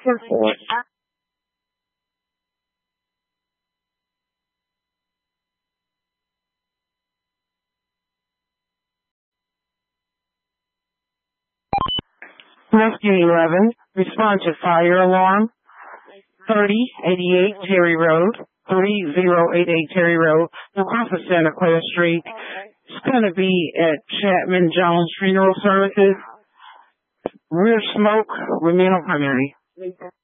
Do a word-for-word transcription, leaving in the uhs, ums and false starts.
Four. Rescue eleven, respond to fire alarm, thirty eighty-eight Terry Road, thirty eighty-eight Terry Road, off of Santa Clara Street. It's going to be at Chapman Jones Funeral Services. Rear smoke, remain on primary.